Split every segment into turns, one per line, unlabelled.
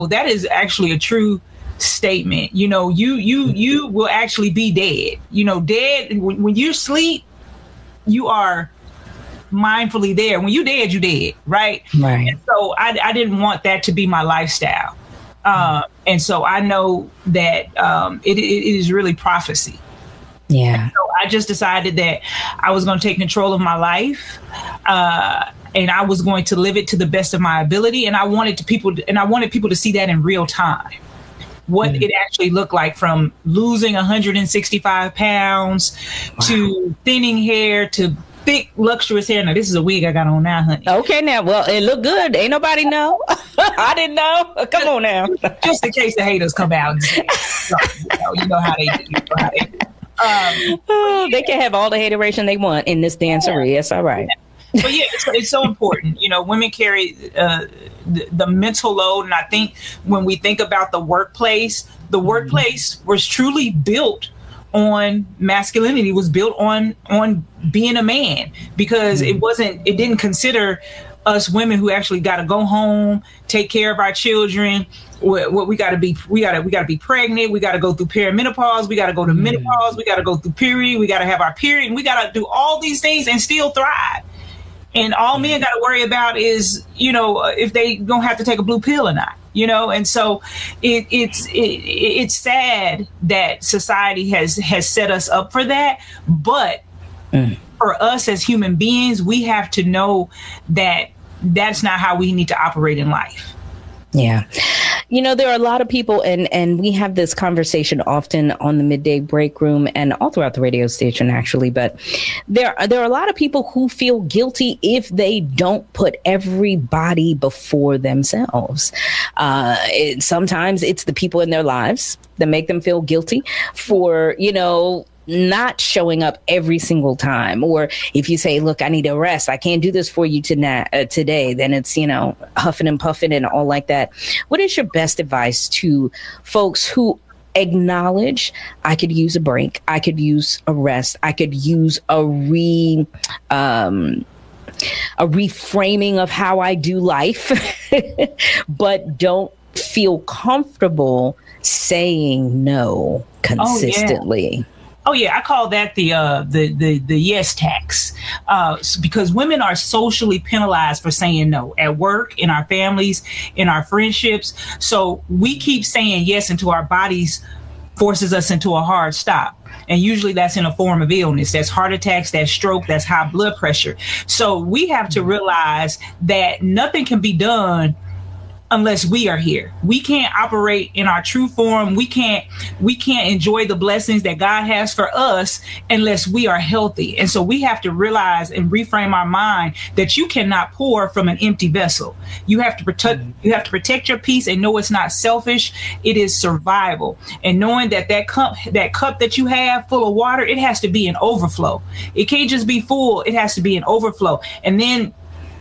that is actually a true statement. You know, you will actually be dead. You know, dead when you sleep, you are mindfully there. When you dead, you dead, right?
Right.
And so I didn't want that to be my lifestyle. And so I know that it is really prophecy.
Yeah.
And so I just decided that I was going to take control of my life. And I was going to live it to the best of my ability. And I wanted people to see that in real time, what it actually looked like, from losing 165 pounds to thinning hair to thick, luxurious hair. Now, this is a wig I got on now, honey.
Okay, now, well, it looked good. Ain't nobody know. I didn't know. Come on now.
Just in case the haters come out and say, you know how they do.
They can have all the hateration they want in this dancery. It's all right.
But yeah, it's so important. You know, women carry the mental load. And I think when we think about the workplace was truly built on masculinity, was built on being a man, because it didn't consider us women who actually got to go home, take care of our children. What we got to be pregnant. We got to go through perimenopause. We got to go to menopause. We got to go through period. We got to have our period. And we got to do all these things and still thrive. And all men got to worry about is, you know, if they gonna have to take a blue pill or not, you know. And so it's sad that society has set us up for that. But for us as human beings, we have to know that that's not how we need to operate in life.
Yeah. You know, there are a lot of people, and we have this conversation often on the Midday Break Room and all throughout the radio station, actually. But there are a lot of people who feel guilty if they don't put everybody before themselves. Sometimes it's the people in their lives that make them feel guilty for, you know, not showing up every single time. Or if you say, look, I need a rest, I can't do this for you today, then it's, you know, huffing and puffing and all like that. What is your best advice to folks who acknowledge, I could use a break, I could use a rest, I could use a reframing of how I do life, but don't feel comfortable saying no consistently?
Oh yeah, I call that the yes tax, because women are socially penalized for saying no at work, in our families, in our friendships. So we keep saying yes until our bodies forces us into a hard stop. And usually that's in a form of illness. That's heart attacks, that's stroke, that's high blood pressure. So we have to realize that nothing can be done unless we are here. We can't operate in our true form. We can't enjoy the blessings that God has for us unless we are healthy. And so we have to realize and reframe our mind that you cannot pour from an empty vessel. You have to protect your peace and know it's not selfish. It is survival. And knowing that cup that you have full of water, it has to be an overflow. It can't just be full. It has to be an overflow. And then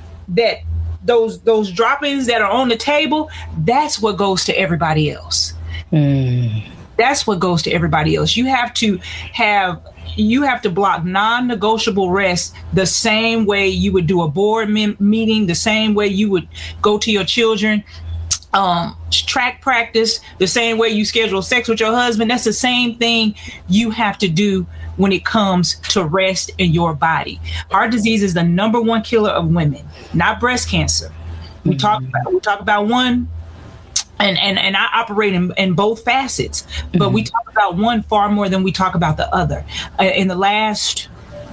those droppings that are on the table, that's what goes to everybody else. That's what goes to everybody else. You have to block non-negotiable rest the same way you would do a board meeting, the same way you would go to your children track practice, the same way you schedule sex with your husband. That's the same thing you have to do when it comes to rest in your body. Heart disease is the number one killer of women, not breast cancer. We talk about one, and I operate in both facets, but we talk about one far more than we talk about the other. In the last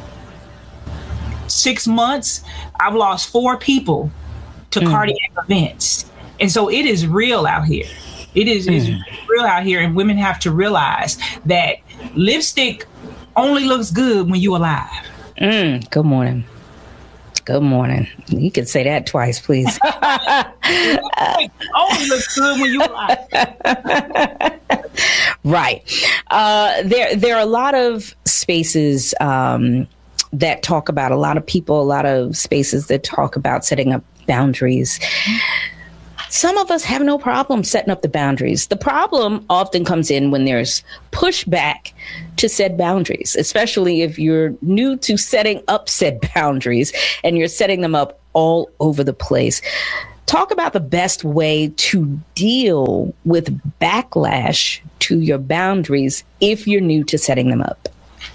6 months, I've lost 4 people to cardiac events. And so it is real out here. It is real out here. And women have to realize that lipstick only looks good when you're alive.
Good morning. Good morning. You can say that twice, please.
Only looks good when you're alive.
Right. There are a lot of spaces that talk about, a lot of people, a lot of spaces that talk about setting up boundaries. Some of us have no problem setting up the boundaries. The problem often comes in when there's pushback to set boundaries, especially if you're new to setting up said boundaries and you're setting them up all over the place. Talk about the best way to deal with backlash to your boundaries if you're new to setting them up.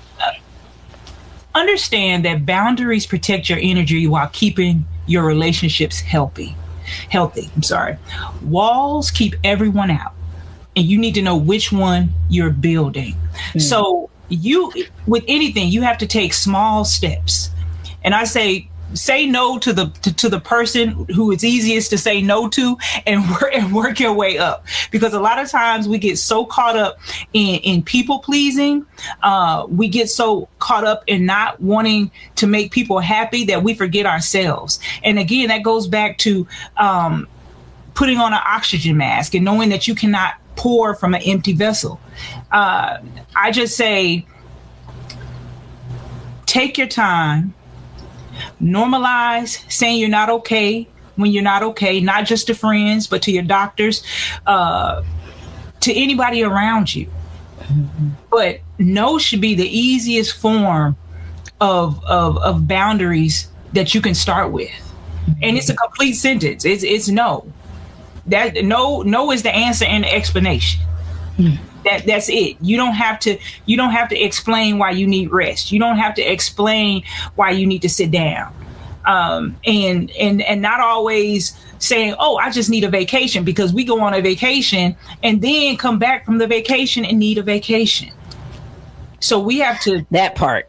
Understand that boundaries protect your energy while keeping your relationships healthy. Walls keep everyone out, and you need to know which one you're building. So with anything, you have to take small steps. And I say no to the person who it's easiest to say no to, and work your way up. Because a lot of times we get so caught up in people pleasing, we get so caught up in not wanting to make people happy that we forget ourselves. And again, that goes back to putting on an oxygen mask and knowing that you cannot pour from an empty vessel. I just say, take your time. Normalize saying you're not okay when you're not okay, not just to friends, but to your doctors, to anybody around you. But no should be the easiest form of boundaries that you can start with. And it's a complete sentence. It's no. That no is the answer and the explanation. That's it. You don't have to explain why you need rest. You don't have to explain why you need to sit down. And not always saying, oh, I just need a vacation, because we go on a vacation and then come back from the vacation and need a vacation. So we have to...
That part.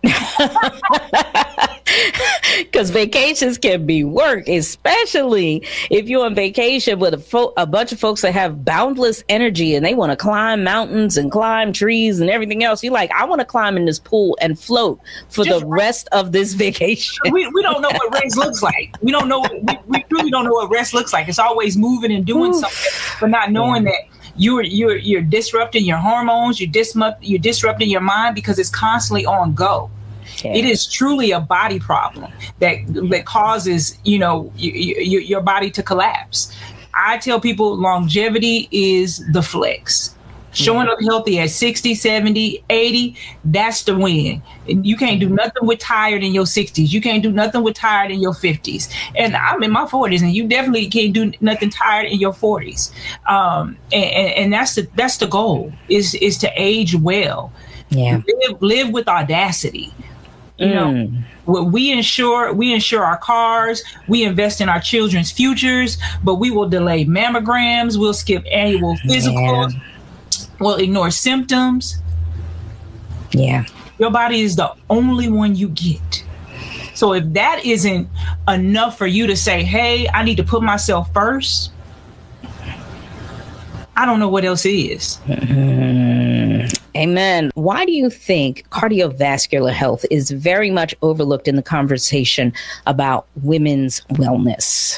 Because vacations can be work, especially if you're on vacation with a bunch of folks that have boundless energy and they want to climb mountains and climb trees and everything else. You're like, I want to climb in this pool and float for the rest of this vacation.
We don't know what rest looks like. We don't know. We really don't know what rest looks like. It's always moving and doing something, but not knowing that you're disrupting your hormones. You're disrupting your mind because it's constantly on go. Yeah. It is truly a body problem that causes, your body to collapse. I tell people longevity is the flex. Showing up healthy at 60, 70, 80, that's the win. And you can't do nothing with tired in your 60s. You can't do nothing with tired in your 50s. And I'm in my 40s, and you definitely can't do nothing tired in your 40s. And that's the goal, is to age well.
Yeah.
Live with audacity. We insure our cars, we invest in our children's futures, but we will delay mammograms, we'll skip annual physicals, we'll ignore symptoms.
Yeah.
Your body is the only one you get. So if that isn't enough for you to say, hey, I need to put myself first, I don't know what else is.
Amen. Why do you think cardiovascular health is very much overlooked in the conversation about women's wellness?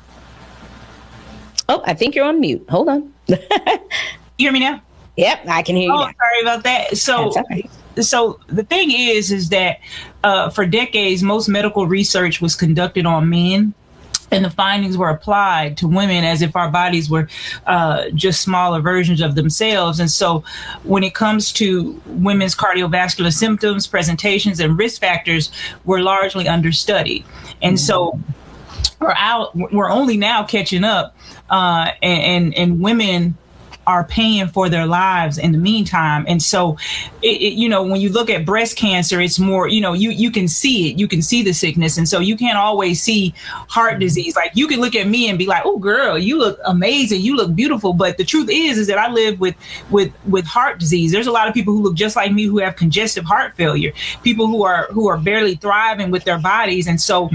Oh, I think you're on mute. Hold on.
You hear me now?
Yep, I can hear you now.
Sorry about that. So, So the thing is that for decades, most medical research was conducted on men. And the findings were applied to women as if our bodies were just smaller versions of themselves. And so when it comes to women's cardiovascular symptoms, presentations, and risk factors, we're largely understudied. And so we're only now catching up, and women are paying for their lives in the meantime. And so, when you look at breast cancer, it's more, you can see it, you can see the sickness. And so you can't always see heart disease. Like, you can look at me and be like, oh girl, you look amazing. You look beautiful. But the truth is that I live with heart disease. There's a lot of people who look just like me who have congestive heart failure, people who are barely thriving with their bodies. And so,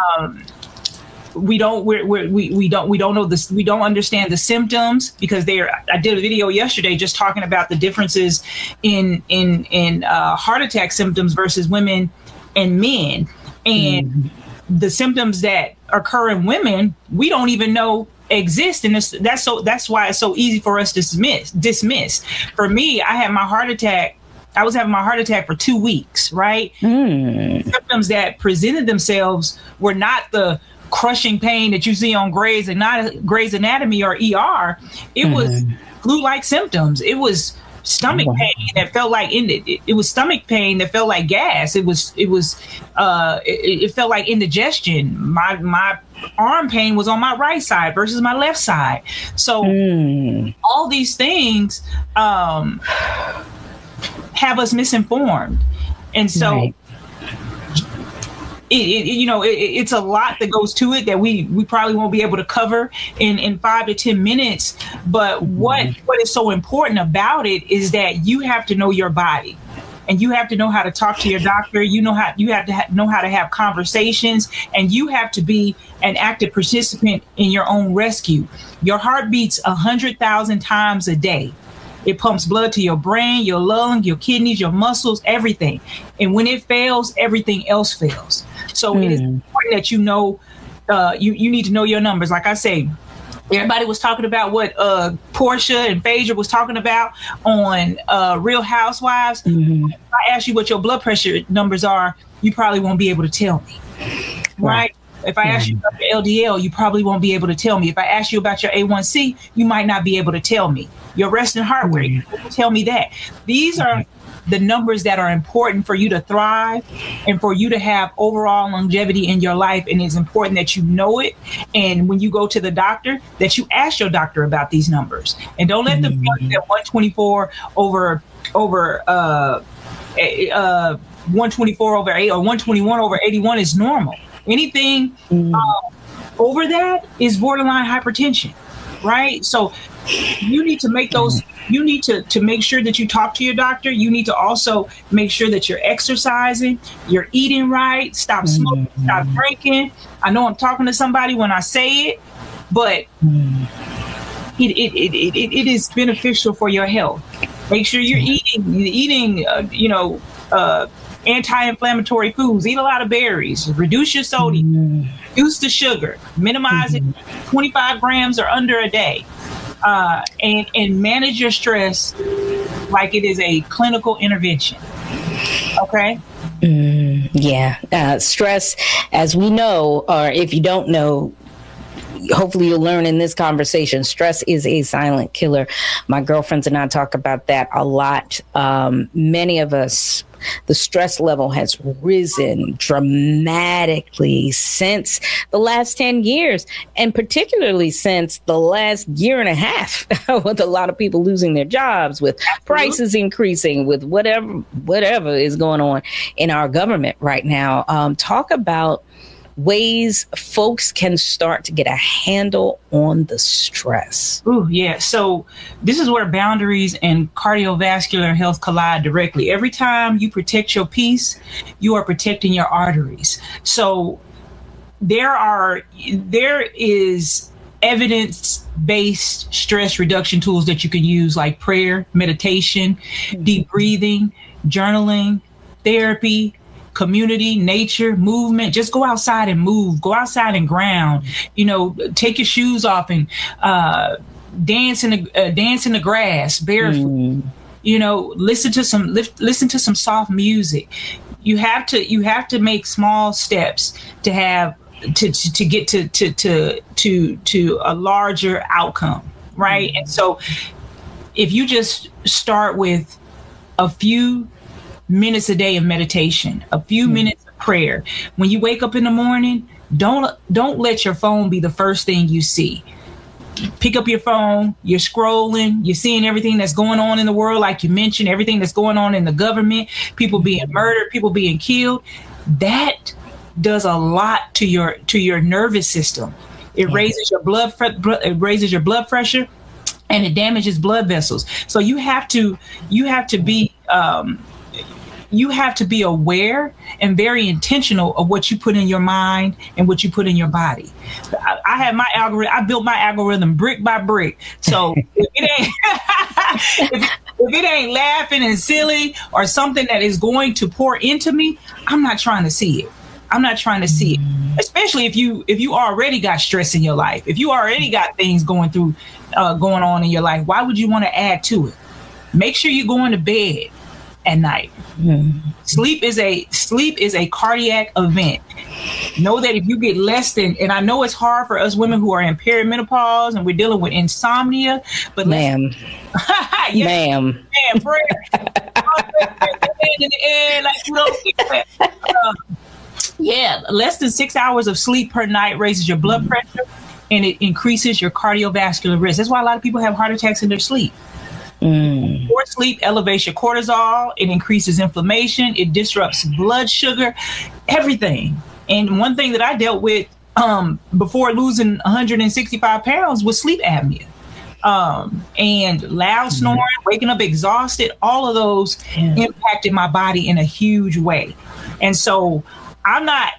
we don't know this. We don't understand the symptoms because I did a video yesterday just talking about the differences in heart attack symptoms versus women and men, and the symptoms that occur in women we don't even know exist, and that's why it's so easy for us to dismiss. For me, I had my heart attack. I was having my heart attack for 2 weeks, right? Symptoms that presented themselves were not the crushing pain that you see on Grey's Anatomy or ER. It was flu-like symptoms. It was stomach pain that felt like it was stomach pain that felt like gas. It felt like indigestion. My arm pain was on my right side versus my left side. So all these things have us misinformed, and so it's a lot that goes to it that we probably won't be able to cover in 5 to 10 minutes. But what is so important about it is that you have to know your body. And you have to know how to talk to your doctor. You have to know how to have conversations, and you have to be an active participant in your own rescue. Your heart beats 100,000 times a day. It pumps blood to your brain, your lung, your kidneys, your muscles, everything. And when it fails, everything else fails. So it is important that you know, you need to know your numbers. Like I say, everybody was talking about what Portia and Phaedra was talking about on Real Housewives. If I ask you what your blood pressure numbers are, you probably won't be able to tell me, right? If I ask you about your LDL, you probably won't be able to tell me. If I ask you about your A1C, you might not be able to tell me. Your resting heart rate, you won't tell me that. These are the numbers that are important for you to thrive and for you to have overall longevity in your life. And it's important that you know it. And when you go to the doctor, that you ask your doctor about these numbers. And don't let them tell you that 124 over 124 over 8 or 121 over 81 is normal. Anything over that is borderline hypertension, right? So you need to make those, you need to make sure that you talk to your doctor. You need to also make sure that you're exercising, you're eating right, stop smoking, stop drinking. I know I'm talking to somebody when I say it, but it is beneficial for your health. Make sure you're eating anti-inflammatory foods. Eat a lot of berries. Reduce your sodium. Reduce the sugar. Minimize it 25 grams or under a day. And manage your stress like it is a clinical intervention. Okay?
Stress, as we know, or if you don't know, hopefully you'll learn in this conversation, stress is a silent killer. My girlfriends and I talk about that a lot. Many of us, the stress level has risen dramatically since the last 10 years, and particularly since the last year and a half, with a lot of people losing their jobs, with prices increasing, with whatever is going on in our government right now. Talk about ways folks can start to get a handle on the stress.
Ooh, yeah. So this is where boundaries and cardiovascular health collide directly. Every time you protect your peace, you are protecting your arteries. So there is evidence-based stress reduction tools that you can use, like prayer, meditation, deep breathing, journaling, therapy, community, nature, movement. Just go outside and move. Go outside and ground. Take your shoes off and dance in the grass barefoot. Listen to some soft music. You have to make small steps to have to get to a larger outcome, right? And so if you just start with a few minutes a day of meditation, a few minutes of prayer. When you wake up in the morning, don't let your phone be the first thing you see. Pick up your phone, you're scrolling, you're seeing everything that's going on in the world, like you mentioned, everything that's going on in the government, people being murdered, people being killed. That does a lot to your nervous system. It raises your blood pressure, and it damages blood vessels. So you have to be aware and very intentional of what you put in your mind and what you put in your body. I have my algorithm. I built my algorithm brick by brick. So if it ain't laughing and silly or something that is going to pour into me, I'm not trying to see it. Especially if you already got stress in your life. If you already got things going on in your life, why would you want to add to it? Make sure you're going to bed at night. Sleep is a cardiac event. Know that if you get less than, and I know it's hard for us women who are in perimenopause and we're dealing with insomnia, but
ma'am,
saying prayer. In the air, like you don't yeah, less than 6 hours of sleep per night raises your blood pressure and it increases your cardiovascular risk. That's why a lot of people have heart attacks in their sleep. Poor sleep elevates your cortisol, it increases inflammation, it disrupts blood sugar, everything. And one thing that I dealt with before losing 165 pounds was sleep apnea. And loud snoring, waking up exhausted, all of those impacted my body in a huge way. And so I'm not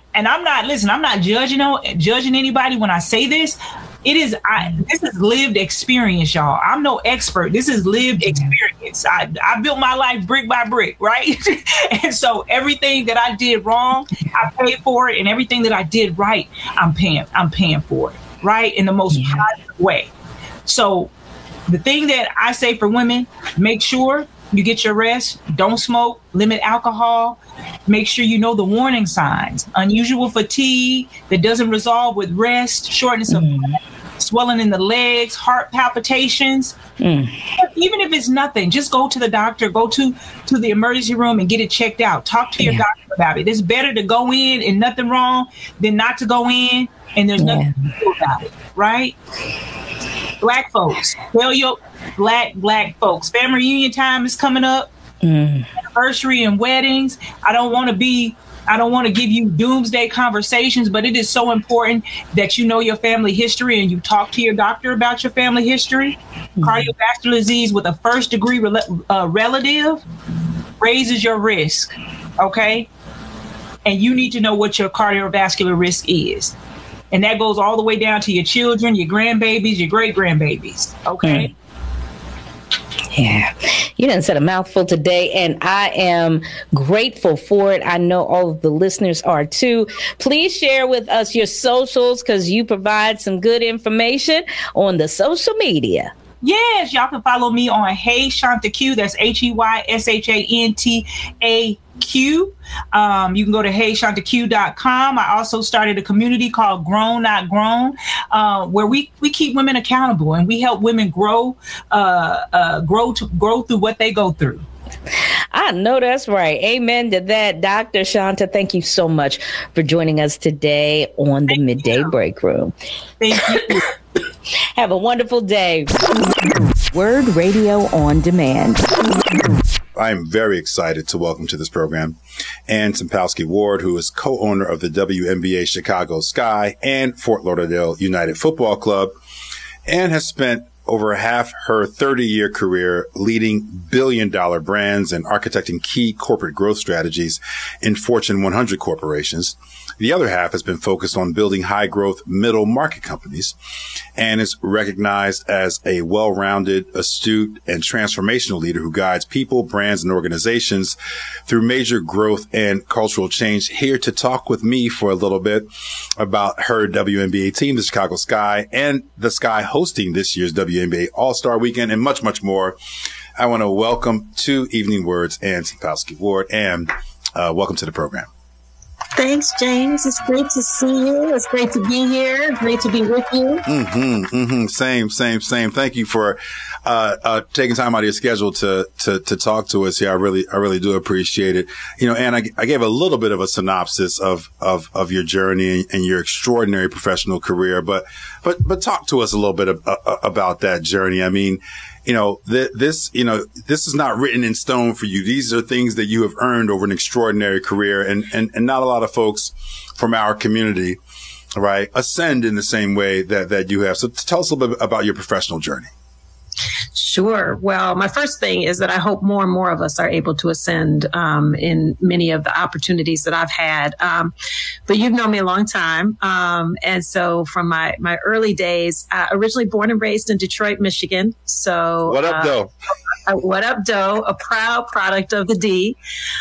judging anybody when I say this. This is lived experience, y'all. I'm no expert. This is lived experience. I built my life brick by brick, right? And so everything that I did wrong, I paid for it, and everything that I did right, I'm paying for it, right? In the most positive way. So the thing that I say for women, make sure you get your rest, don't smoke, limit alcohol, make sure you know the warning signs, unusual fatigue that doesn't resolve with rest, shortness of breath, swelling in the legs, heart palpitations. Even if it's nothing, just go to the doctor, go to the emergency room and get it checked out. Talk to your doctor about it. It's better to go in and nothing wrong than not to go in and there's nothing to do about it, right? Black folks, tell your black folks, family reunion time is coming up, anniversary and weddings. I don't want to give you doomsday conversations, but it is so important that you know your family history and you talk to your doctor about your family history. Cardiovascular disease with a first degree relative raises your risk, okay? And you need to know what your cardiovascular risk is. And that goes all the way down to your children, your grandbabies, your great-grandbabies, okay?
Yeah, you done said a mouthful today, and I am grateful for it. I know all of the listeners are too. Please share with us your socials because you provide some good information on the social media.
Yes, y'all can follow me on Hey Shanta Q. That's HeyShantaQ. You can go to HeyShantaQ.com. I also started a community called Grown Not Grown, where we keep women accountable and we help women grow through what they go through.
I know that's right. Amen to that. Dr. Shanta, thank you so much for joining us today on the Midday Break Room.
Thank you.
Have a wonderful day. Word Radio on Demand.
I am very excited to welcome to this program Ann Tempowski Ward, who is co-owner of the WNBA Chicago Sky and Fort Lauderdale United Football Club, and has spent over half her 30-year career leading billion-dollar brands and architecting key corporate growth strategies in Fortune 100 corporations. The other half has been focused on building high-growth middle-market companies and is recognized as a well-rounded, astute, and transformational leader who guides people, brands, and organizations through major growth and cultural change. Here to talk with me for a little bit about her WNBA team, the Chicago Sky, and the Sky hosting this year's WNBA All-Star Weekend, and much, much more. I want to welcome to Evening Words Ann Tempowski Ward. Ann, welcome to the program.
Thanks, James. It's great to see you. It's great to be here. It's great to be with you.
Same. Thank you for taking time out of your schedule to talk to us here. I really do appreciate it. And I gave a little bit of a synopsis of your journey and your extraordinary professional career, but talk to us a little bit about that journey. I mean, this is not written in stone for you. These are things that you have earned over an extraordinary career, and not a lot of folks from our community, right, ascend in the same way that you have. So tell us a little bit about your professional journey.
Sure. Well, my first thing is that I hope more and more of us are able to ascend in many of the opportunities that I've had. But you've known me a long time. And so from my early days, originally born and raised in Detroit, Michigan. So
what up, though?
What up, Doe? A proud product of the D.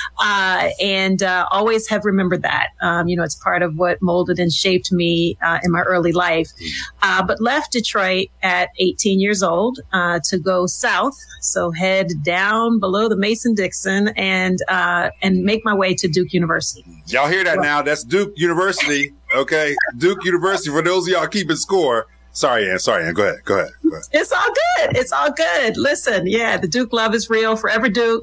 And always have remembered that. It's part of what molded and shaped me in my early life. But left Detroit at 18 years old to go south. So head down below the Mason-Dixon and make my way to Duke University.
Y'all hear that now? That's Duke University. Okay. Duke University. For those of y'all keeping score, Sorry, Ann. Go ahead.
It's all good. It's all good. Listen, yeah, the Duke love is real. Forever Duke.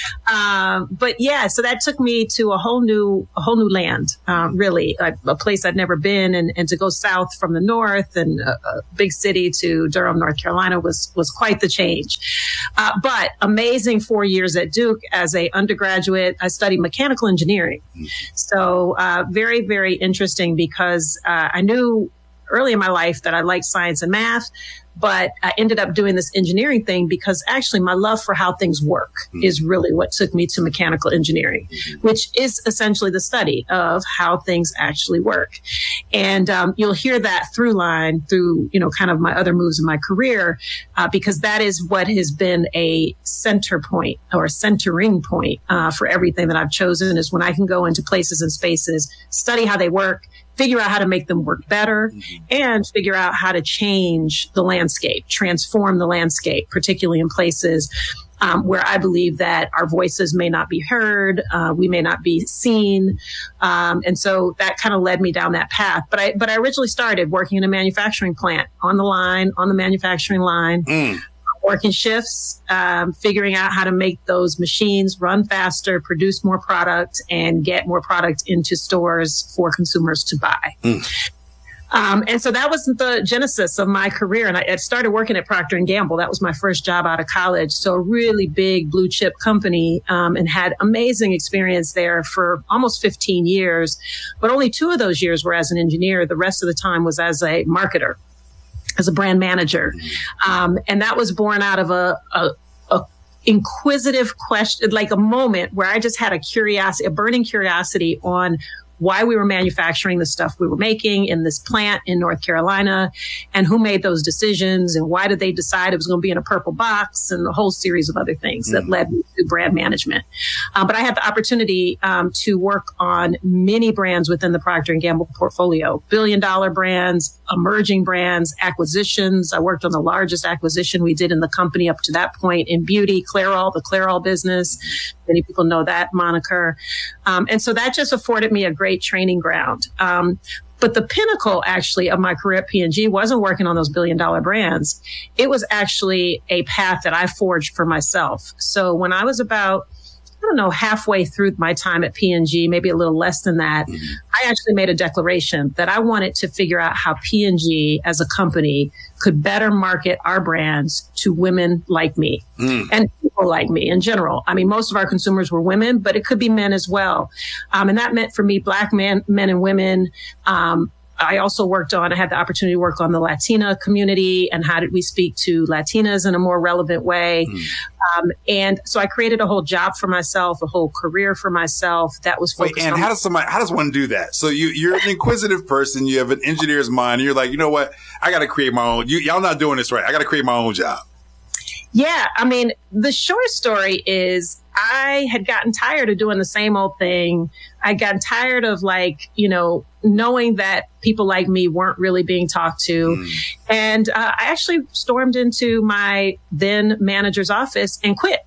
But yeah, so that took me to a whole new land, really, a place I'd never been, and to go south from the north and a big city to Durham, North Carolina was quite the change. But amazing 4 years at Duke as a undergraduate. I studied mechanical engineering. So very, very interesting because I knew early in my life that I liked science and math, but I ended up doing this engineering thing because actually my love for how things work is really what took me to mechanical engineering, which is essentially the study of how things actually work. And you'll hear that through line through, kind of my other moves in my career, because that is what has been a center point or a centering point for everything that I've chosen, is when I can go into places and spaces, study how they work, figure out how to make them work better, and figure out how to change the landscape, transform the landscape, particularly in places where I believe that our voices may not be heard, we may not be seen. And so that kind of led me down that path. But I originally started working in a manufacturing plant on the manufacturing line. Working shifts, figuring out how to make those machines run faster, produce more product, and get more product into stores for consumers to buy. And so that was the genesis of my career. And I started working at Procter & Gamble. That was my first job out of college. So a really big blue chip company, and had amazing experience there for almost 15 years. But only 2 of those years were as an engineer. The rest of the time was as a marketer, as a brand manager. And that was born out of a inquisitive question, like a moment where I just had a burning curiosity on why we were manufacturing the stuff we were making in this plant in North Carolina, and who made those decisions, and why did they decide it was going to be in a purple box, and a whole series of other things that led me to brand management. But I had the opportunity to work on many brands within the Procter & Gamble portfolio, billion-dollar brands, emerging brands, acquisitions. I worked on the largest acquisition we did in the company up to that point in beauty, Clairol, the Clairol business. Many people know that moniker. And so that just afforded me a great training ground. But the pinnacle actually of my career at P&G wasn't working on those billion-dollar brands. It was actually a path that I forged for myself. So when I was about, halfway through my time at P&G, maybe a little less than that, I actually made a declaration that I wanted to figure out how P&G as a company could better market our brands to women like me and people like me in general. I mean, most of our consumers were women, but it could be men as well. And that meant for me, Black men and women. I also I had the opportunity to work on the Latina community and how did we speak to Latinas in a more relevant way. And so I created a whole job for myself, a whole career for myself that was focused on.
How does one do that? So you're an inquisitive person, you have an engineer's mind, and you're like, you know what? I got to create my own. Y'all not doing this right. I got to create my own job.
Yeah. I mean, the short story is I had gotten tired of doing the same old thing. I'd gotten tired of knowing that people like me weren't really being talked to. And I actually stormed into my then manager's office and quit.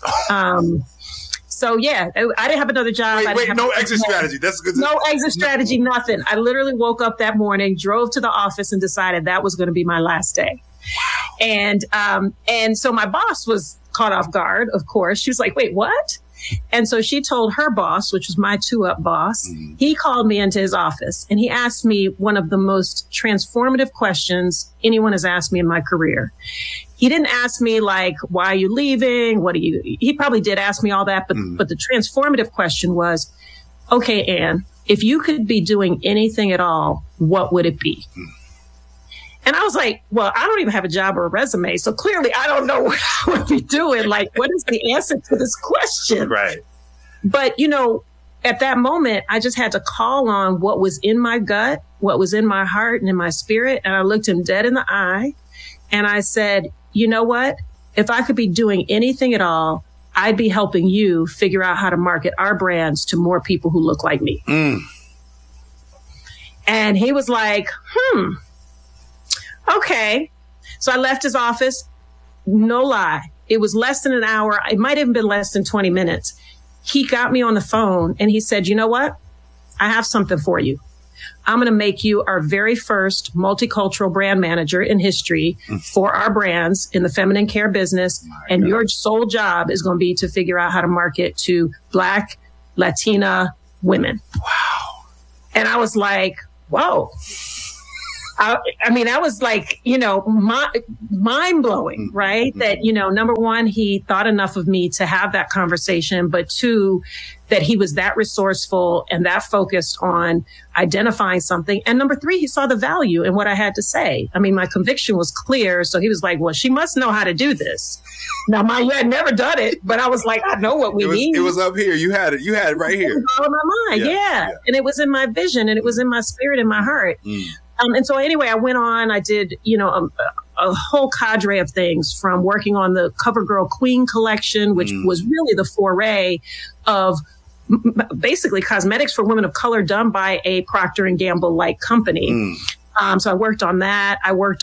So yeah, I didn't have another job.
No exit strategy. That's good.
No exit strategy, nothing. I literally woke up that morning, drove to the office, and decided that was going to be my last day. Wow. And so my boss was caught off guard, of course. She was like, wait, what? And so she told her boss, which was my 2-up boss, he called me into his office and he asked me one of the most transformative questions anyone has asked me in my career. He didn't ask me like, why are you leaving? He probably did ask me all that, but the transformative question was, okay, Ann, if you could be doing anything at all, what would it be? And I was like, well, I don't even have a job or a resume. So clearly I don't know what I would be doing. Like, what is the answer to this question?
Right.
But, at that moment, I just had to call on what was in my gut, what was in my heart and in my spirit. And I looked him dead in the eye and I said, you know what? If I could be doing anything at all, I'd be helping you figure out how to market our brands to more people who look like me. And he was like, okay. So I left his office. No lie. It was less than an hour. It might have been less than 20 minutes. He got me on the phone and he said, you know what? I have something for you. I'm going to make you our very first multicultural brand manager in history for our brands in the feminine care business. And your sole job is going to be to figure out how to market to Black, Latina women.
Wow.
And I was like, whoa. I mean, that was like, mind blowing, right? That, number one, he thought enough of me to have that conversation, but two, that he was that resourceful and that focused on identifying something. And number three, he saw the value in what I had to say. I mean, my conviction was clear. So he was like, well, she must know how to do this. Now, mind you, I had never done it, but I was like, I know what we need.
It was up here. You had it right here.
It was all in my mind. Yeah. And it was in my vision and it was in my spirit and my heart. And so anyway, I went on, I did, a whole cadre of things, from working on the CoverGirl Queen collection, which was really the foray of basically cosmetics for women of color done by a Procter & Gamble like company. So I worked on that.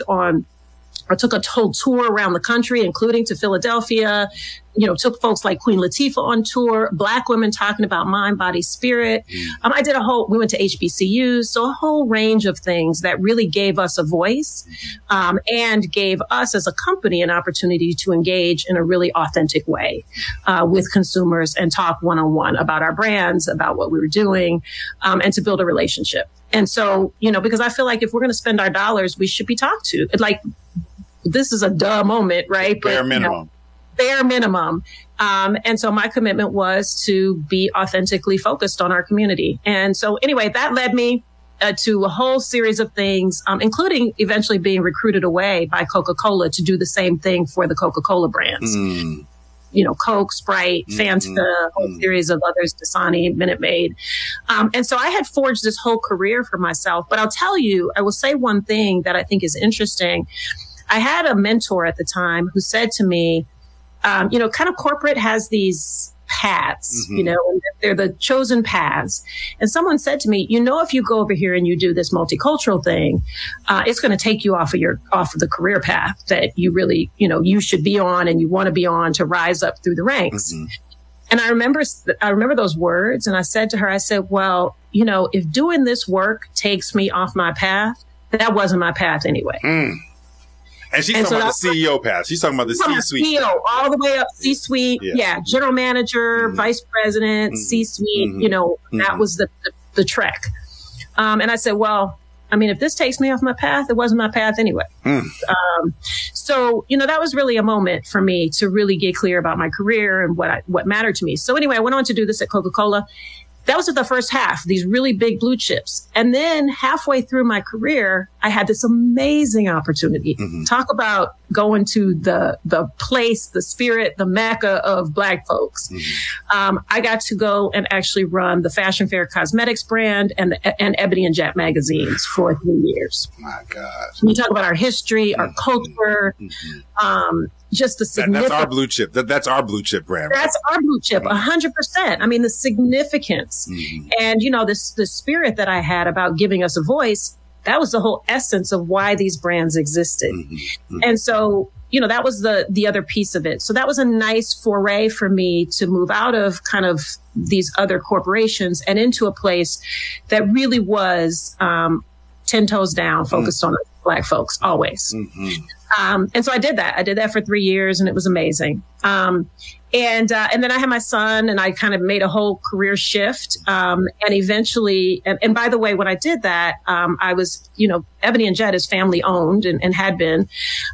I took a whole tour around the country, including to Philadelphia, took folks like Queen Latifah on tour, Black women talking about mind, body, spirit. We went to HBCUs, so a whole range of things that really gave us a voice, and gave us as a company an opportunity to engage in a really authentic way, with consumers and talk one-on-one about our brands, about what we were doing, and to build a relationship. And so, because I feel like if we're going to spend our dollars, we should be talked to. This is a duh moment, right?
Bare minimum.
Bare minimum. And so my commitment was to be authentically focused on our community. And so anyway, that led me to a whole series of things, including eventually being recruited away by Coca-Cola to do the same thing for the Coca-Cola brands. Coke, Sprite, Fanta, a whole series of others, Dasani, Minute Maid. And so I had forged this whole career for myself. But I'll tell you, I will say one thing that I think is interesting. I had a mentor at the time who said to me, kind of corporate has these paths, and they're the chosen paths. And someone said to me, if you go over here and you do this multicultural thing, it's going to take you off of the career path that you really, you should be on and you want to be on to rise up through the ranks. And I remember those words. And I said to her, well, if doing this work takes me off my path, that wasn't my path anyway.
And she's talking about the CEO path. She's talking about the C-suite.
CEO, all the way up C-suite. Yeah. General manager, vice president, C-suite, that was the trek. And I said, well, if this takes me off my path, it wasn't my path anyway. So, that was really a moment for me to really get clear about my career and what mattered to me. So anyway, I went on to do this at Coca-Cola. That was at the first half, these really big blue chips. And then halfway through my career, I had this amazing opportunity. Talk about going to the place, the spirit, the Mecca of Black folks. I got to go and actually run the Fashion Fair Cosmetics brand and Ebony and Jet magazines for 3 years.
My God.
We talk about our history, our culture, just the significance.
That's our blue chip. That's our blue chip brand. Right?
That's our blue chip, 100%. The significance and, the spirit that I had about giving us a voice, that was the whole essence of why these brands existed. And so, that was the other piece of it. So that was a nice foray for me to move out of kind of these other corporations and into a place that really was 10 toes down, focused on Black folks always. And so I did that. I did that for 3 years and it was amazing. And then I had my son and I kind of made a whole career shift. And eventually, and by the way, when I did that, I was, Ebony and Jet is family owned and had been.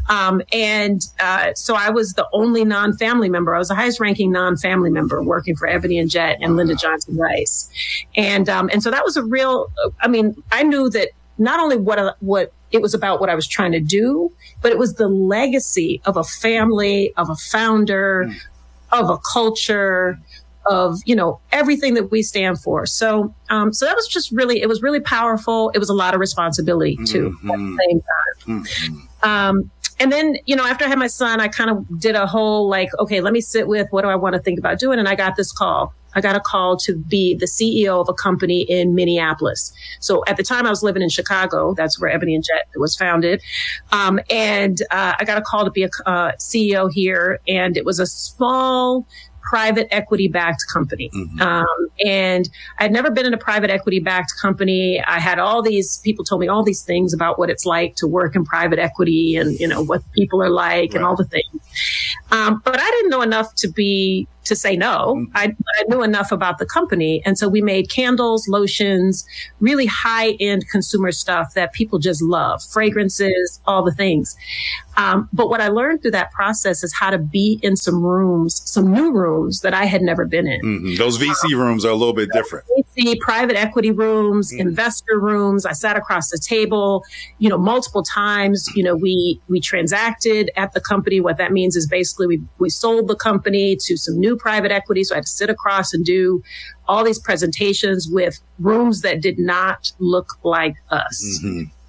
So I was the only non-family member. I was the highest ranking non-family member working for Ebony and Jet and Linda Johnson Rice. And so that was a real, I knew that not only what it was about what I was trying to do, but it was the legacy of a family, of a founder, of a culture, of, everything that we stand for. So that was just really, it was really powerful. It was a lot of responsibility too at the same time. And then, after I had my son, I kind of did a whole okay, let me sit with what do I want to think about doing? And I got this call. I got a call to be the CEO of a company in Minneapolis. So at the time I was living in Chicago. That's where Ebony and Jet was founded. I got a call to be a CEO here. And it was a small private equity backed company. And I'd never been in a private equity backed company. I had all these people told me all these things about what it's like to work in private equity and, you know, what people are like and all the things. But I didn't know enough to say no. I knew enough about the company. And so we made candles, lotions, really high end consumer stuff that people just love, fragrances, all the things. But what I learned through that process is how to be in some rooms, some new rooms that I had never been in.
Those VC rooms are a little bit different.
VC, private equity rooms, investor rooms. I sat across the table, you know, multiple times. You know, we transacted at the company. What that means is basically we sold the company to some new private equity. So I had to sit across and do all these presentations with rooms that did not look like us.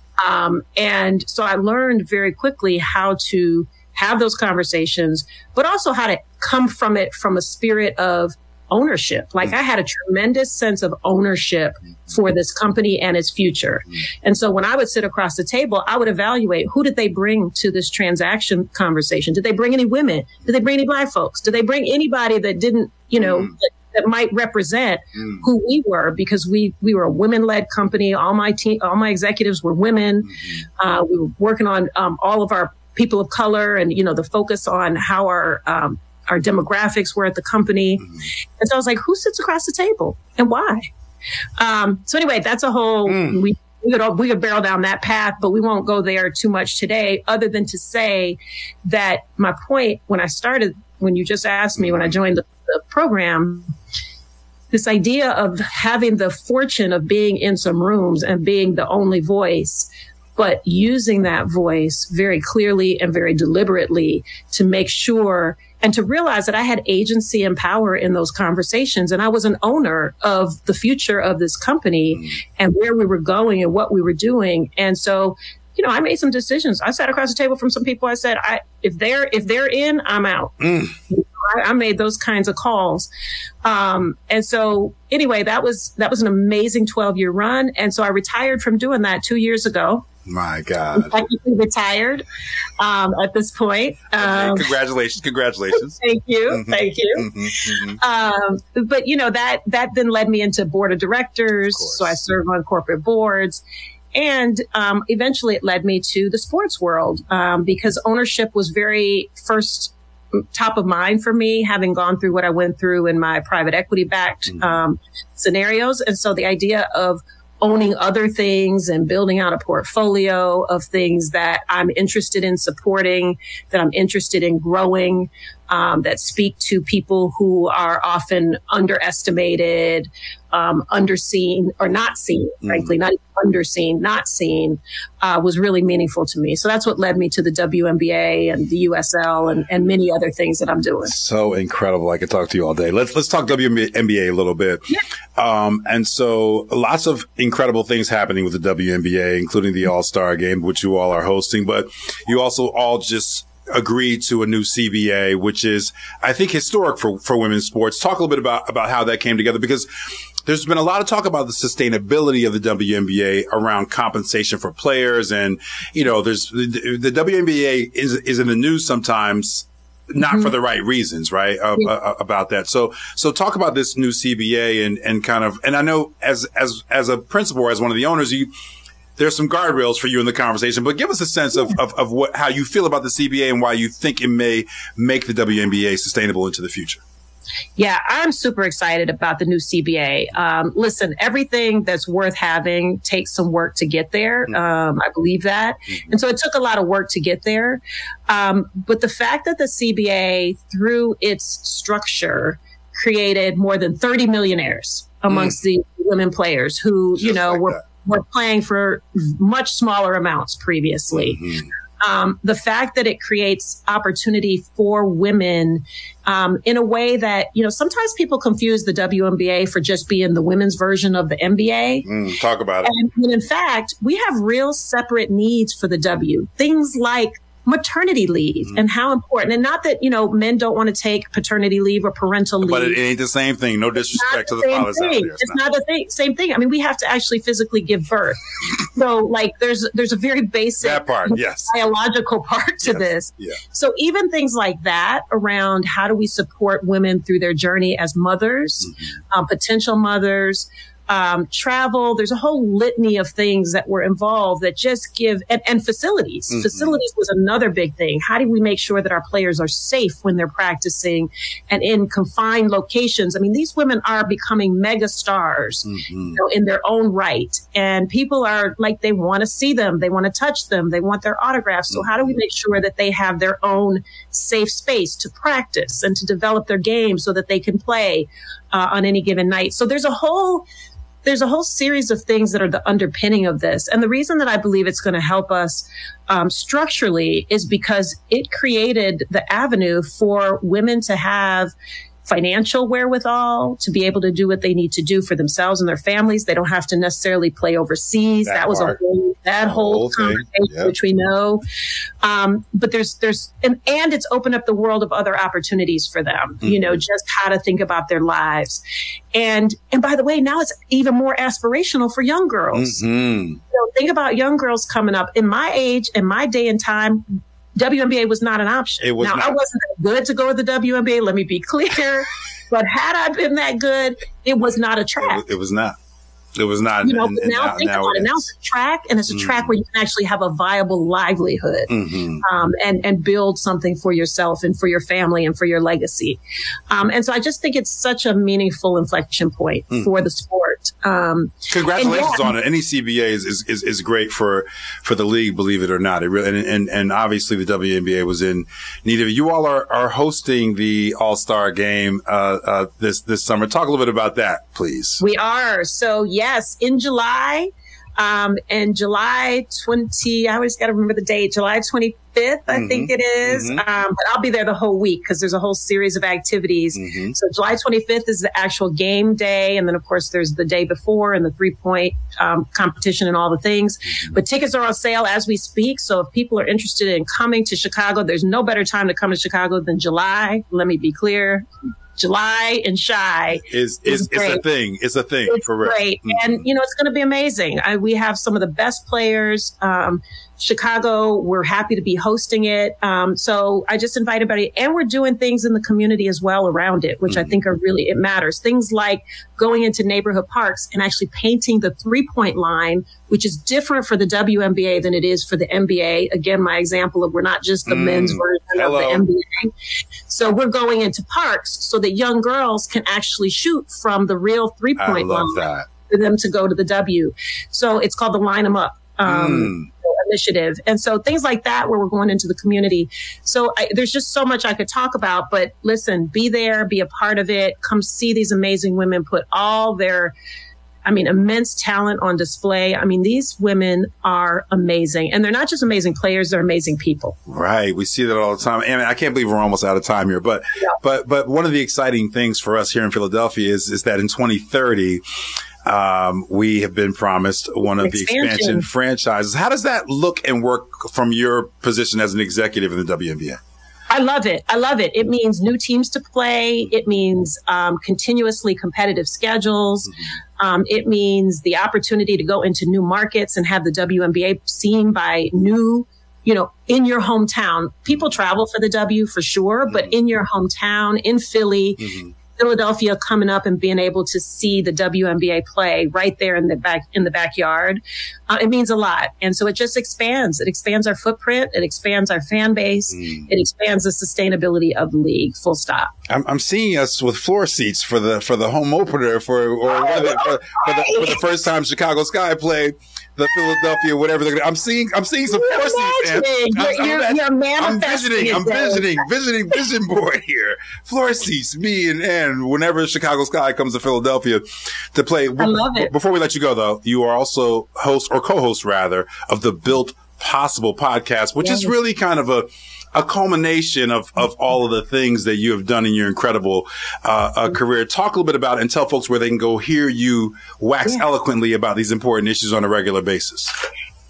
And so I learned very quickly how to have those conversations, but also how to come from it from a spirit of ownership. Like I had a tremendous sense of ownership for this company and its future. And so when I would sit across the table, I would evaluate who did they bring to this transaction conversation? Did they bring any women? Did they bring any Black folks? Did they bring anybody that didn't, you know, that might represent who we were, because we were a women-led company. All my executives were women. We were working on all of our people of color and, you know, the focus on how our demographics were at the company. And so I was like, who sits across the table and why? So anyway, that's a whole, we could barrel down that path, but we won't go there too much today, other than to say that my point when you just asked me, when I joined the program, this idea of having the fortune of being in some rooms and being the only voice, but using that voice very clearly and very deliberately to make sure and to realize that I had agency and power in those conversations. And I was an owner of the future of this company and where we were going and what we were doing. And so, you know, I made some decisions. I sat across the table from some people. I said, if they're in, I'm out. I made those kinds of calls. And so anyway, that was an amazing 12-year run. And so I retired from doing that 2 years ago.
My God.
I'm technically retired at this point.
Congratulations.
Thank you. Thank you. But, you know, that then led me into board of directors. So I serve on corporate boards. And eventually it led me to the sports world because ownership was very first top of mind for me, having gone through what I went through in my private equity backed scenarios. And so the idea of owning other things and building out a portfolio of things that I'm interested in supporting, that I'm interested in growing, that speak to people who are often underestimated, underseen or not seen, frankly, not underseen, not seen, was really meaningful to me. So that's what led me to the WNBA and the USL and many other things that I'm doing.
So incredible. I could talk to you all day. Let's talk WNBA a little bit. And so lots of incredible things happening with the WNBA, including the All-Star Game, which you all are hosting, but you also all just agreed to a new CBA, which is, I think, historic for women's sports. Talk a little bit about how that came together, because there's been a lot of talk about the sustainability of the WNBA around compensation for players. And, you know, the WNBA is in the news sometimes, not for the right reasons, right? About that. So talk about this new CBA and kind of, and I know as a principal, as one of the owners, there's some guardrails for you in the conversation, but give us a sense of how you feel about the CBA and why you think it may make the WNBA sustainable into the future.
Yeah, I'm super excited about the new CBA. Listen, everything that's worth having takes some work to get there. I believe that. And so it took a lot of work to get there. But the fact that the CBA, through its structure, created more than 30 millionaires amongst the women players who,
Just
were playing for much smaller amounts previously. The fact that it creates opportunity for women in a way that, you know, sometimes people confuse the WNBA for just being the women's version of the NBA.
Talk about it.
And in fact, we have real separate needs for the W. Things like maternity leave and how important, and not that, men don't want to take paternity leave or parental leave.
But it ain't the same thing. No disrespect to the fathers out there.
It's not the same thing. I mean, we have to actually physically give birth. So like there's a very basic
that part, yes,
biological part to this.
Yeah.
So even things like that around how do we support women through their journey as mothers, potential mothers, travel, there's a whole litany of things that were involved that just give, and facilities. Facilities was another big thing. How do we make sure that our players are safe when they're practicing and in confined locations? I mean, these women are becoming mega stars in their own right. And people are like, they want to see them. They want to touch them. They want their autographs. So how do we make sure that they have their own safe space to practice and to develop their game so that they can play on any given night? So there's a whole series of things that are the underpinning of this. And the reason that I believe it's going to help us structurally is because it created the avenue for women to have financial wherewithal to be able to do what they need to do for themselves and their families. They don't have to necessarily play overseas. That was that whole conversation, which we know. But there's and it's opened up the world of other opportunities for them, just how to think about their lives. And by the way, now it's even more aspirational for young girls. Think about young girls coming up. In my age, in my day and time, WNBA was not an option.
I wasn't
that good to go to the WNBA. Let me be clear. But had I been that good, it was not a track.
It was not. It was not.
Now think about it. Now it's a track, and it's a track where you can actually have a viable livelihood and build something for yourself and for your family and for your legacy. And so I just think it's such a meaningful inflection point for the sport.
Congratulations on it. Any CBA is great for the league, believe it or not. It really, and obviously the WNBA was in need of it. You all are hosting the All-Star game this summer. Talk a little bit about that, please.
We are. So yes, in July, and July 20, I always got to remember the date, July 25th, I think it is. But I'll be there the whole week because there's a whole series of activities. So July 25th is the actual game day. And then, of course, there's the day before and the 3-point competition and all the things. But tickets are on sale as we speak. So if people are interested in coming to Chicago, there's no better time to come to Chicago than July. Let me be clear. July and Shy
is a thing. It's a thing.
It's for real. Great. And, it's going to be amazing. We have some of the best players. Chicago, we're happy to be hosting it. So I just invite everybody, and we're doing things in the community as well around it, which I think it matters. Things like going into neighborhood parks and actually painting the 3-point line, which is different for the WNBA than it is for the NBA. Again, my example of we're not just the men's version of the NBA. So we're going into parks so that young girls can actually shoot from the real 3-point line for them to go to the W. So it's called the Line 'em Up initiative. And so things like that where we're going into the community. So there's just so much I could talk about, but listen, be there, be a part of it, come see these amazing women put all their immense talent on display. These women are amazing. And they're not just amazing players, they're amazing people.
Right. We see that all the time. And I can't believe we're almost out of time here. But one of the exciting things for us here in Philadelphia is that in 2030, we have been promised one of the expansion franchises. How does that look and work from your position as an executive in the WNBA?
I love it. It means new teams to play. It means continuously competitive schedules. It means the opportunity to go into new markets and have the WNBA seen by new, in your hometown. People travel for the W for sure, but in your hometown, in Philly, Philadelphia coming up and being able to see the WNBA play right there in the backyard, it means a lot. And so it just expands. It expands our footprint. It expands our fan base. It expands the sustainability of the league. Full stop.
I'm seeing us with floor seats for the home opener for the first time Chicago Sky played the Philadelphia, whatever. I'm seeing some floor seats.
You're manifesting.
I'm visiting vision board here. Floor seats, me and whenever Chicago Sky comes to Philadelphia to play.
I love it.
Before we let you go, though, you are also host or co-host rather of the Built Possible podcast, which is really kind of a culmination of all of the things that you have done in your incredible career. Talk a little bit about it and tell folks where they can go hear you wax eloquently about these important issues on a regular basis.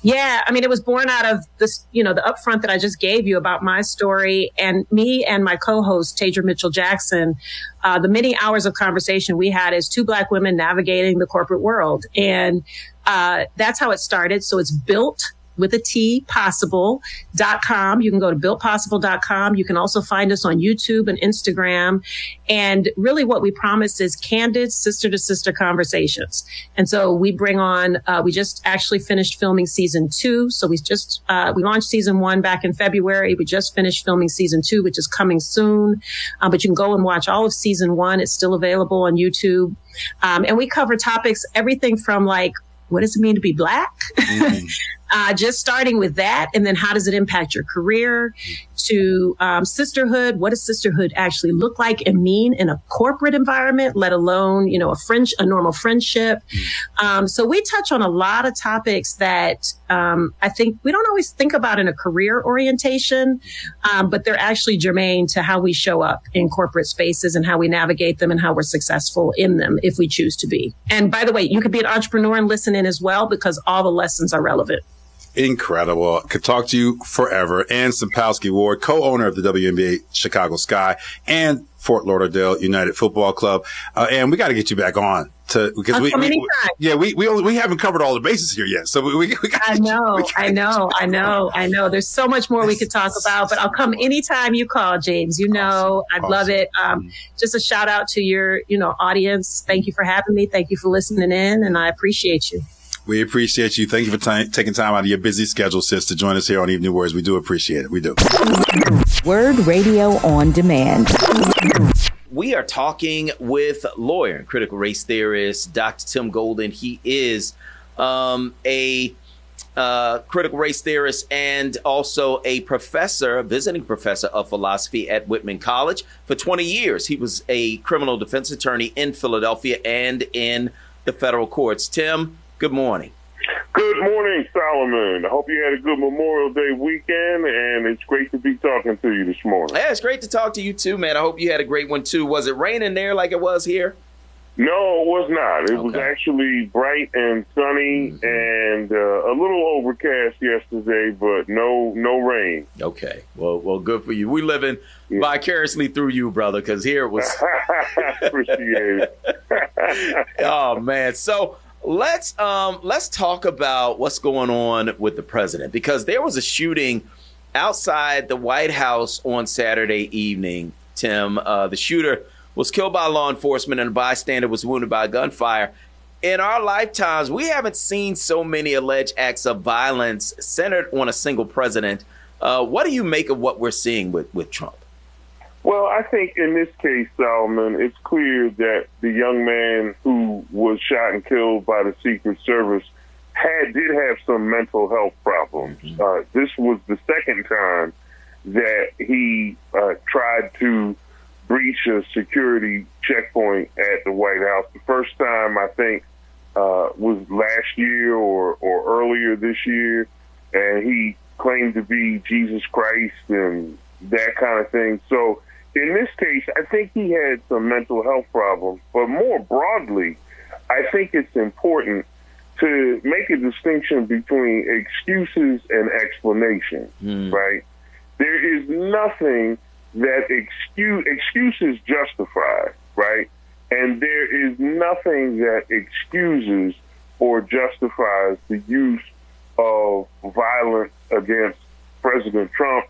Yeah, I mean, it was born out of this, the upfront that I just gave you about my story, and me and my co-host, Tadra Mitchell-Jackson. The many hours of conversation we had as two Black women navigating the corporate world. And that's how it started. So it's built with a T, possible.com. You can go to builtpossible.com. You can also find us on YouTube and Instagram. And really what we promise is candid sister to sister conversations. And so we bring on, we just actually finished filming season 2. So we launched season 1 back in February. We just finished filming season 2, which is coming soon. But you can go and watch all of season 1. It's still available on YouTube. And we cover topics, everything from like, what does it mean to be Black? Mm-hmm. Just starting with that. And then how does it impact your career? To sisterhood. What does sisterhood actually look like and mean in a corporate environment, let alone, a normal friendship? So we touch on a lot of topics that I think we don't always think about in a career orientation, but they're actually germane to how we show up in corporate spaces and how we navigate them and how we're successful in them if we choose to be. And by the way, you could be an entrepreneur and listen in as well, because all the lessons are relevant.
Incredible. Could talk to you forever. Ann Simpowski Ward, co-owner of the WNBA Chicago Sky and Fort Lauderdale United Football Club. And we got to get you back on because we haven't covered all the bases here yet. So we
I know. There's so much more we could talk about, but I'll come anytime you call, James. I'd love it. Just a shout out to your, audience. Thank you for having me. Thank you for listening in, and I appreciate you.
We appreciate you. Thank you for taking time out of your busy schedule, sis, to join us here on Evening Words. We do appreciate it. We do.
Word Radio on Demand.
We are talking with lawyer and critical race theorist, Dr. Tim Golden. He is a critical race theorist and also a visiting professor of philosophy at Whitman College. For 20 years, he was a criminal defense attorney in Philadelphia and in the federal courts. Tim, good morning.
Good morning, Solomon. I hope you had a good Memorial Day weekend, and it's great to be talking to you this morning.
Yeah, it's great to talk to you too, man. I hope you had a great one too. Was it raining there like it was here?
No, it was not. It was actually bright and sunny, and a little overcast yesterday, but no rain.
Okay. Well, good for you. We living vicariously through you, brother, because here it was.
Appreciate it.
Oh man. So let's talk about what's going on with the president, because there was a shooting outside the White House on Saturday evening. Tim, the shooter was killed by law enforcement and a bystander was wounded by gunfire. In our lifetimes, we haven't seen so many alleged acts of violence centered on a single president. What do you make of what we're seeing with Trump?
Well, I think in this case, Solomon, it's clear that the young man who was shot and killed by the Secret Service did have some mental health problems. This was the second time that he tried to breach a security checkpoint at the White House. The first time, I think, was last year or earlier this year, and he claimed to be Jesus Christ and that kind of thing. So in this case, I think he had some mental health problems, but more broadly, I think it's important to make a distinction between excuses and explanations, right? There is nothing that excuses justify, right? And there is nothing that excuses or justifies the use of violence against President Trump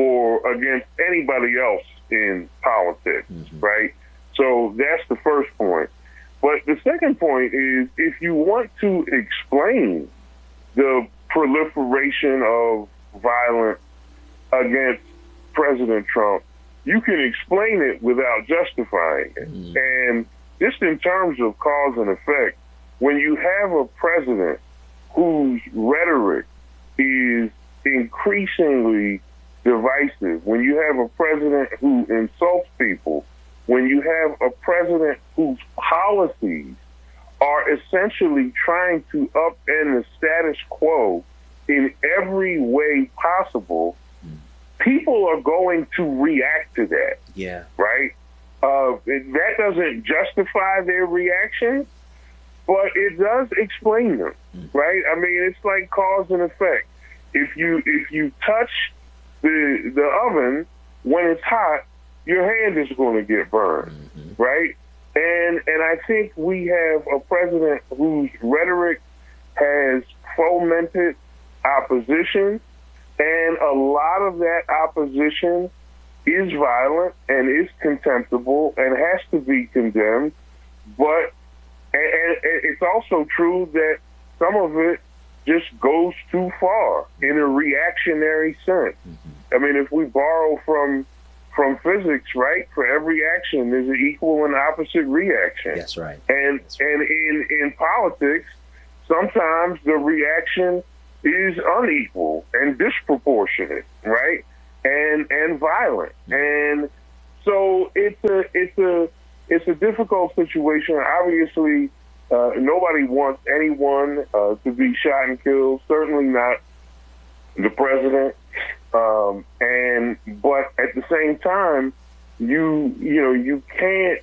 or against anybody else in politics, right? So that's the first point. But the second point is, if you want to explain the proliferation of violence against President Trump, you can explain it without justifying it. And just in terms of cause and effect, when you have a president whose rhetoric is increasingly divisive, when you have a president who insults people, when you have a president whose policies are essentially trying to upend the status quo in every way possible, people are going to react to that. Yeah. Right? That doesn't justify their reaction, but it does explain them, right? I mean, it's like cause and effect. If you touch the oven when it's hot, your hand is going to get burned, right? And I think we have a president whose rhetoric has fomented opposition, and a lot of that opposition is violent and is contemptible and has to be condemned. But and it's also true that some of it just goes too far in a reactionary sense. I mean, if we borrow from physics, right? For every action, there's an equal and opposite reaction.
That's right.
And in politics, sometimes the reaction is unequal and disproportionate, right? And violent. And so it's a difficult situation. Obviously, nobody wants anyone to be shot and killed. Certainly not the president. But at the same time, you can't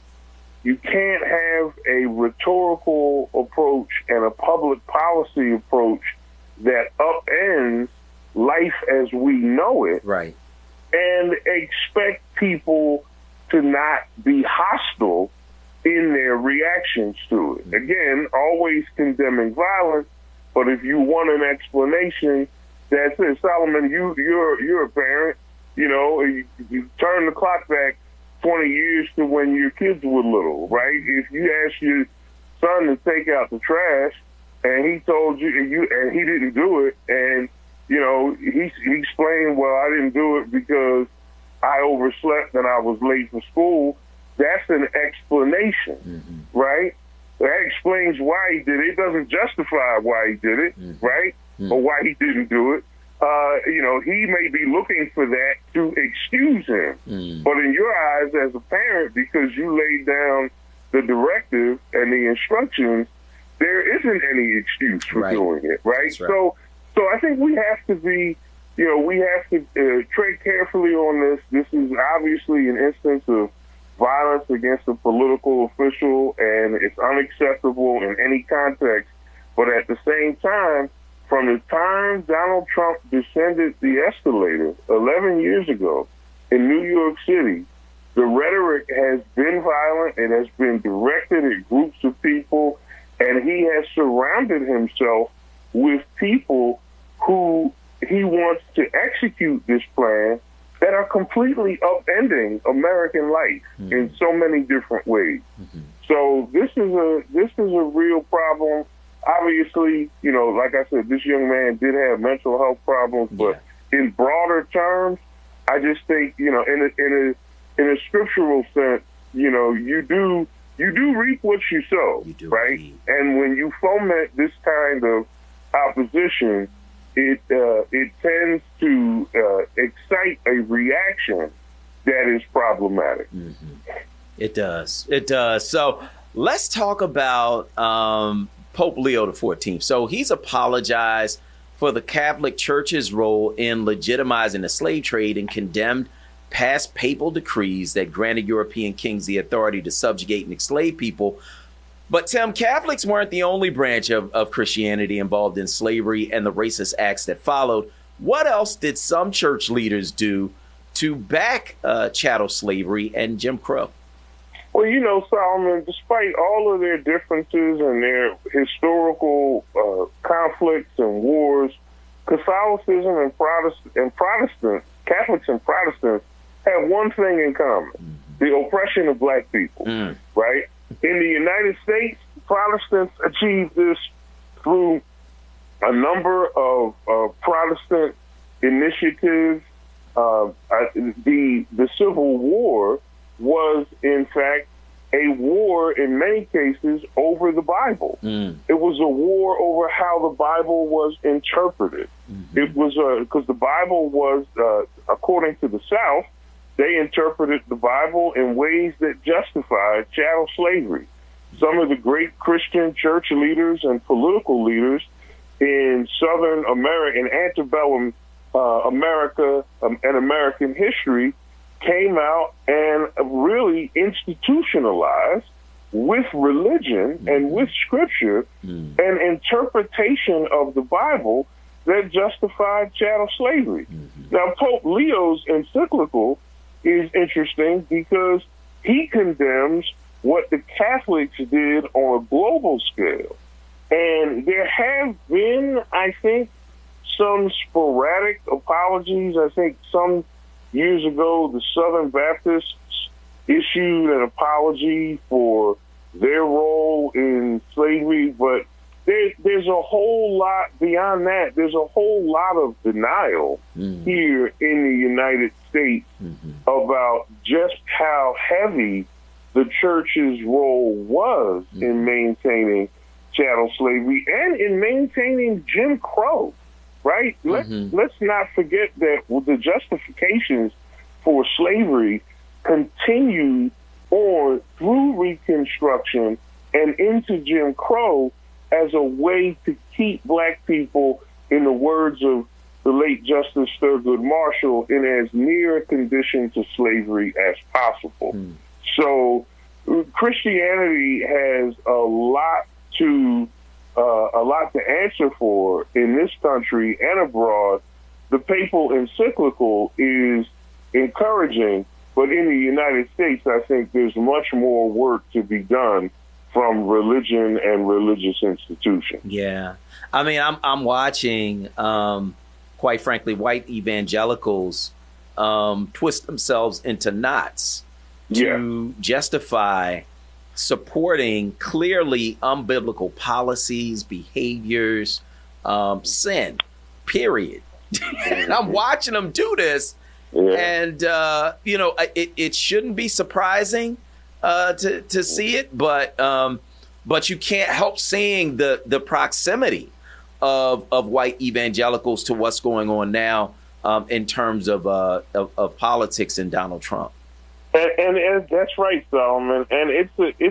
have a rhetorical approach and a public policy approach that upends life as we know it,
right,
and expect people to not be hostile in their reactions to it. Again, always condemning violence, but if you want an explanation, that's it. Solomon, you're a parent. You turn the clock back 20 years to when your kids were little, right? If you asked your son to take out the trash and he told you and he didn't do it, and he explained, well, I didn't do it because I overslept and I was late for school. That's an explanation, right? That explains why he did it. It doesn't justify why he did it, right? Or why he didn't do it. He may be looking for that to excuse him. But in your eyes as a parent, because you laid down the directive and the instructions, there isn't any excuse for doing it, right? So I think we have to be, we have to tread carefully on this. This is obviously an instance of violence against a political official, and it's unacceptable in any context. But at the same time, from the time Donald Trump descended the escalator 11 years ago in New York City, the rhetoric has been violent. It has been directed at groups of people, and he has surrounded himself with people who he wants to execute this plan that are completely upending American life in so many different ways. So this is a real problem. Obviously, like I said, this young man did have mental health problems, but in broader terms, I just think, in a scriptural sense, you do reap what you sow, right? Indeed. And when you foment this kind of opposition, it tends to excite a reaction that is problematic.
It does. It does. So let's talk about Pope Leo XIV. So he's apologized for the Catholic Church's role in legitimizing the slave trade and condemned past papal decrees that granted European kings the authority to subjugate and enslave people. But Tim, Catholics weren't the only branch of Christianity involved in slavery and the racist acts that followed. What else did some church leaders do to back chattel slavery and Jim Crow?
Well, Solomon, despite all of their differences and their historical conflicts and wars, Catholicism and Protestants, Catholics and Protestants, have one thing in common: the oppression of black people, right? In the United States, Protestants achieved this through a number of Protestant initiatives. The Civil War was, in fact, a war in many cases over the Bible. It was a war over how the Bible was interpreted. It was because the Bible was, according to the South, they interpreted the Bible in ways that justified chattel slavery. Some of the great Christian church leaders and political leaders in Southern America, in antebellum America and American history, came out and really institutionalized with religion and with scripture and interpretation of the Bible that justified chattel slavery. Now, Pope Leo's encyclical is interesting because he condemns what the Catholics did on a global scale. And there have been, I think, some sporadic apologies. I think some years ago, the Southern Baptists issued an apology for their role in slavery, but there's a whole lot beyond that. There's a whole lot of denial here in the United States about just how heavy the church's role was in maintaining chattel slavery and in maintaining Jim Crow, right? Let's not forget that the justifications for slavery continued on through Reconstruction and into Jim Crow as a way to keep black people, in the words of the late Justice Thurgood Marshall, in as near a condition to slavery as possible. So Christianity has a lot to answer for in this country and abroad. The papal encyclical is encouraging, but in the United States, I think there's much more work to be done from religion and religious institutions.
Yeah. I mean, I'm watching, quite frankly, white evangelicals twist themselves into knots to justify supporting clearly unbiblical policies, behaviors, sin, period. And I'm watching them do this. And, it shouldn't be surprising to see it, but you can't help seeing the proximity of white evagelicals to what's going on now in terms of politics and Donald Trump.
And that's right, Solomon. And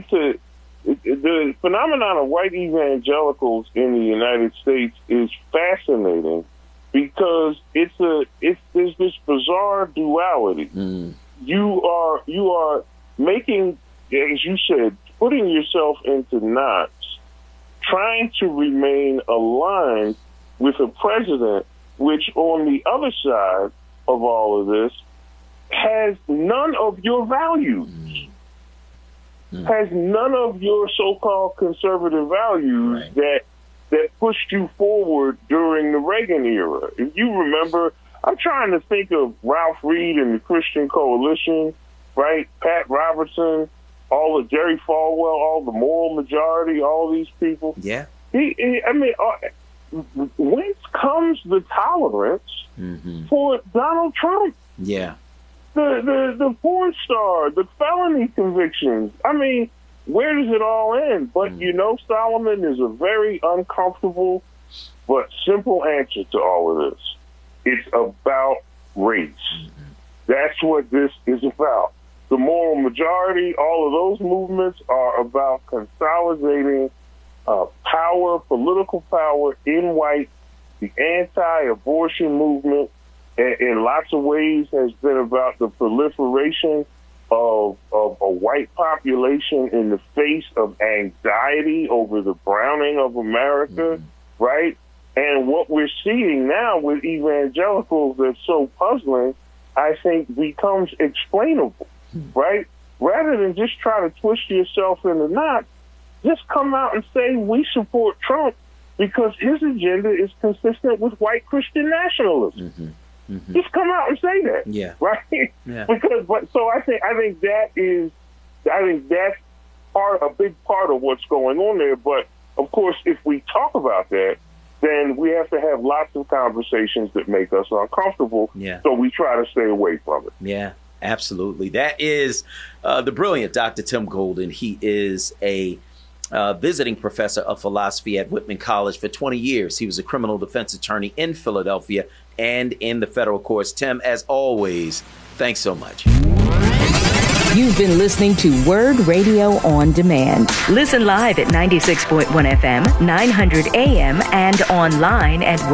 the phenomenon of white evangelicals in the United States is fascinating because there's this bizarre duality. You are making, as you said, putting yourself into knots, trying to remain aligned with a president which on the other side of all of this has none of your values, has none of your so-called conservative values that pushed you forward during the Reagan era. If you remember, I'm trying to think of Ralph Reed and the Christian Coalition, right? Pat Robertson, all of Jerry Falwell, all the Moral Majority, all these people.
Yeah.
Whence comes the tolerance for Donald Trump?
Yeah.
The porn star, the felony convictions. I mean, where does it all end? But Solomon, there's a very uncomfortable but simple answer to all of this. It's about race. That's what this is about. The Moral Majority, all of those movements are about consolidating power, political power in white. The anti-abortion movement, in lots of ways, has been about the proliferation of a white population in the face of anxiety over the browning of America, right? And what we're seeing now with evangelicals that's so puzzling, I think becomes explainable, right? Rather than just try to twist yourself into knots, just come out and say we support Trump because his agenda is consistent with white Christian nationalism. Just come out and say that.
Yeah.
Right?
Yeah.
So I think that's a big part of what's going on there. But of course, if we talk about that, then we have to have lots of conversations that make us uncomfortable.
Yeah.
So we try to stay away from it.
Yeah, absolutely. That is the brilliant Dr. Tim Golden. He is a visiting professor of philosophy at Whitman College for 20 years. He was a criminal defense attorney in Philadelphia and in the federal courts. Tim, as always, thanks so much.
You've been listening to Word Radio on Demand. Listen live at 96.1 FM, 900 AM, and online at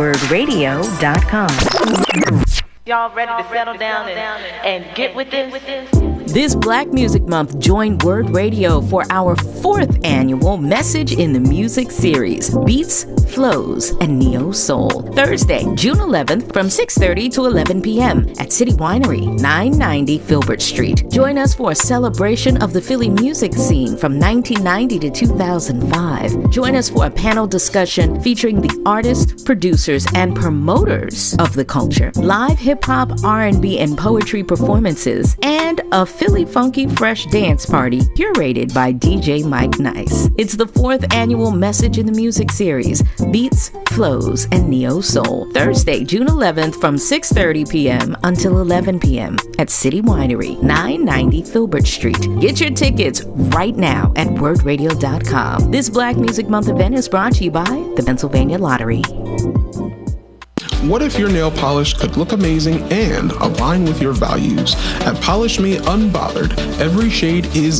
wordradio.com.
Y'all ready to settle down and get with this?
This Black Music Month, join Word Radio for our 4th annual Message in the Music series, Beats, Flows, and Neo Soul. Thursday, June 11th from 6:30 to 11 p.m. at City Winery, 990 Filbert Street. Join us for a celebration of the Philly music scene from 1990 to 2005. Join us for a panel discussion featuring the artists, producers, and promoters of the culture, live hip-hop, R&B, and poetry performances, and a Philly Funky Fresh dance party curated by DJ Mike Nice. It's the 4th annual Message in the Music series, Beats, Flows, and Neo Soul. Thursday, June 11th from 6:30 p.m. until 11 p.m. at City Winery, 990 Filbert Street. Get your tickets right now at wordradio.com. This Black Music Month event is brought to you by the Pennsylvania Lottery.
What if your nail polish could look amazing and align with your values? At Polish Me Unbothered, every shade is